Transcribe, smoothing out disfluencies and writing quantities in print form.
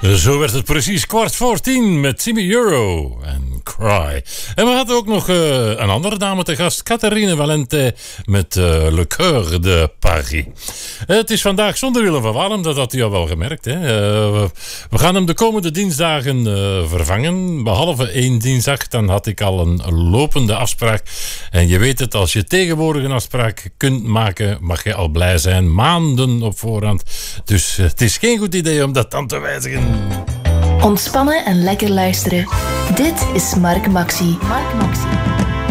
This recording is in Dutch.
Zo werd het precies 11:15 met Timmy Euro en Cry. En we hadden ook nog een andere dame te gast, Catherine Valente met Le Coeur de Paris. Het is vandaag zonder Willem van Walem, dat had u al wel gemerkt. Hè? We gaan hem de komende dinsdagen vervangen. Behalve 1 dinsdag, dan had ik al een lopende afspraak. En je weet het, als je tegenwoordig een afspraak kunt maken, mag je al blij zijn. Maanden op voorhand. Dus het is geen goed idee om dat dan te wijzigen. Ontspannen en lekker luisteren. Dit is Mark Maxi. Mark Maxi.